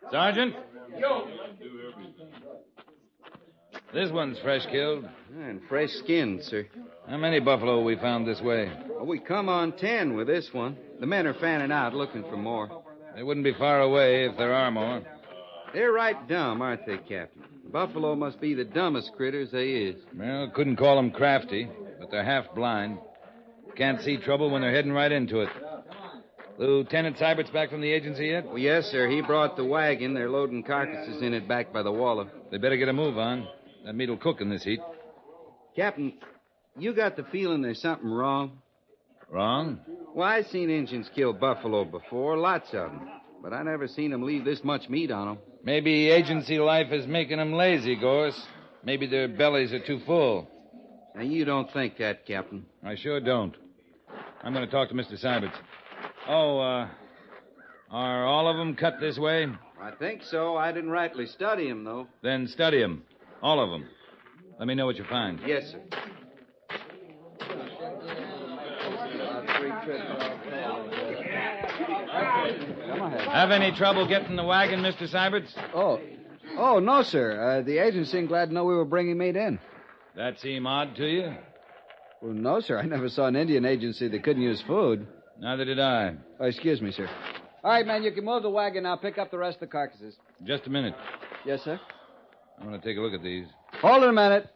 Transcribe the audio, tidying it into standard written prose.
Sergeant? This one's fresh killed. And fresh skinned, sir. How many buffalo we found this way? Well, we come on 10 with this one. The men are fanning out looking for more. They wouldn't be far away if there are more. They're right dumb, aren't they, Captain? Buffalo must be the dumbest critters they is. Well, couldn't call them crafty, but they're half blind. Can't see trouble when they're heading right into it. Lieutenant Sybert's back from the agency yet? Well, yes, sir. He brought the wagon. They're loading carcasses in it back by the Waller. They better get a move on. That meat'll cook in this heat. Captain, you got the feeling there's something wrong? Wrong? Well, I seen Injuns kill buffalo before, lots of them. But I never seen them leave this much meat on them. Maybe agency life is making them lazy, Gorse. Maybe their bellies are too full. Now, you don't think that, Captain. I sure don't. I'm going to talk to Mr. Syberts. Oh, are all of them cut this way? I think so. I didn't rightly study them, though. Then study them. All of them. Let me know what you find. Yes, sir. Have any trouble getting the wagon, Mr. Syberts? Oh, no, sir. The agent seemed glad to know we were bringing meat in. That seem odd to you? Well, no, sir. I never saw an Indian agency that couldn't use food. Neither did I. Oh, excuse me, sir. All right, man, you can move the wagon. I'll pick up the rest of the carcasses. Just a minute. Yes, sir? I want to take a look at these. Hold it a minute.